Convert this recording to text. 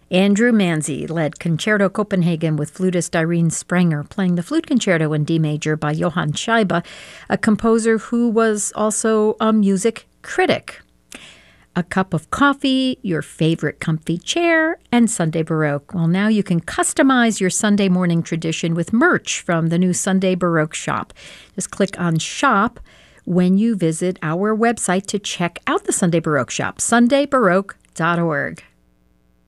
Andrew Manzi led Concerto Copenhagen with flutist Irene Sprenger, playing the Flute Concerto in D major by Johann Scheibe, a composer who was also a music critic. A cup of coffee, your favorite comfy chair, and Sunday Baroque. Well, now you can customize your Sunday morning tradition with merch from the new Sunday Baroque shop. Just click on Shop when you visit our website to check out the Sunday Baroque shop, sundaybaroque.org.